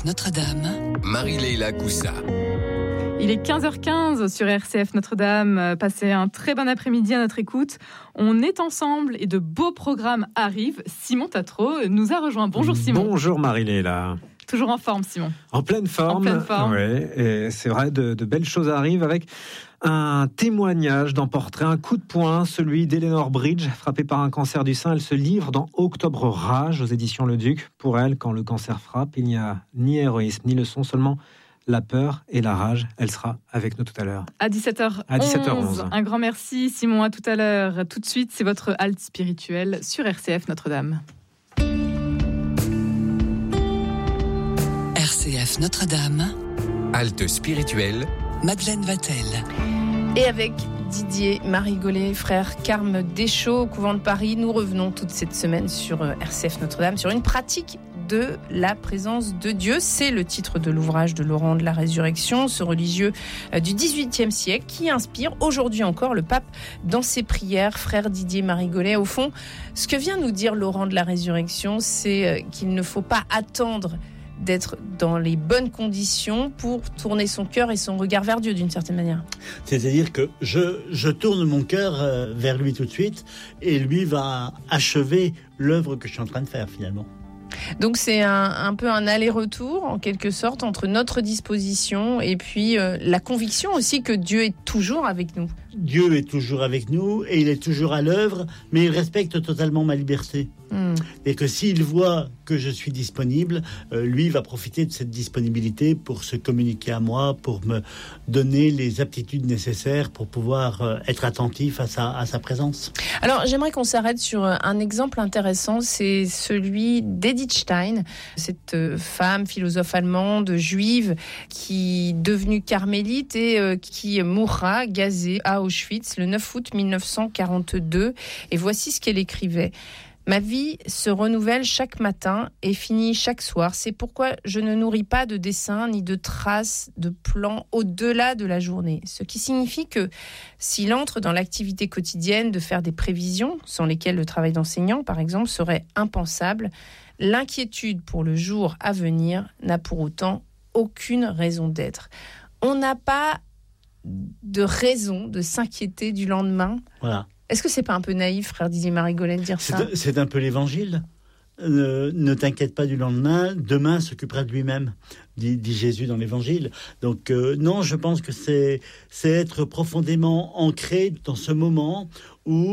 RCF Notre-Dame, Marie-Leila Coussa. Il est 15h15 sur RCF Notre-Dame. Passez un très bon après-midi à notre écoute. On est ensemble et de beaux programmes arrivent. Simon Tatro nous a rejoint. Bonjour Simon. Bonjour Marie-Leila. Toujours en forme Simon. En pleine forme. En pleine forme. Ouais, et c'est vrai, de belles choses arrivent avec un témoignage d'un portrait, un coup de poing, celui d'Eleanor Bridge, frappée par un cancer du sein. Elle se livre dans Octobre Rage aux éditions Le Duc. Pour elle, quand le cancer frappe, il n'y a ni héroïsme ni leçon, seulement la peur et la rage. Elle sera avec nous tout à l'heure. À 17h11. Un grand merci Simon, à tout à l'heure. Tout de suite, c'est votre halte spirituelle sur RCF Notre-Dame. RCF Notre-Dame, Halte spirituelle, Madeleine Vatel. Et avec Didier Marigolet, frère Carme Deschaux, au couvent de Paris, nous revenons toute cette semaine sur RCF Notre-Dame, sur une pratique de la présence de Dieu. C'est le titre de l'ouvrage de Laurent de la Résurrection, ce religieux du XVIIIe siècle qui inspire aujourd'hui encore le pape dans ses prières. Frère Didier Marigolet, au fond, ce que vient nous dire Laurent de la Résurrection, c'est qu'il ne faut pas attendre d'être dans les bonnes conditions pour tourner son cœur et son regard vers Dieu d'une certaine manière. C'est-à-dire que je tourne mon cœur vers lui tout de suite et lui va achever l'œuvre que je suis en train de faire finalement. Donc c'est un peu un aller-retour en quelque sorte entre notre disposition et puis la conviction aussi que Dieu est toujours avec nous. Dieu est toujours avec nous et il est toujours à l'œuvre, mais il respecte totalement ma liberté. Et que s'il voit que je suis disponible, lui va profiter de cette disponibilité pour se communiquer à moi, pour me donner les aptitudes nécessaires pour pouvoir être attentif à sa présence. Alors j'aimerais qu'on s'arrête sur un exemple intéressant, c'est celui d'Edith Stein, cette femme philosophe allemande, juive, qui devenue carmélite et qui mourra gazée à Auschwitz le 9 août 1942. Et voici ce qu'elle écrivait. Ma vie se renouvelle chaque matin et finit chaque soir. C'est pourquoi je ne nourris pas de dessins ni de traces de plans au-delà de la journée. Ce qui signifie que s'il entre dans l'activité quotidienne de faire des prévisions, sans lesquelles le travail d'enseignant, par exemple, serait impensable, l'inquiétude pour le jour à venir n'a pour autant aucune raison d'être. On n'a pas de raison de s'inquiéter du lendemain. Voilà. Est-ce que c'est pas un peu naïf, frère Didier Marigolet, de dire ça ? C'est un peu l'évangile. Ne t'inquiète pas du lendemain, demain s'occupera de lui-même, dit Jésus dans l'évangile. Donc non, je pense que c'est être profondément ancré dans ce moment où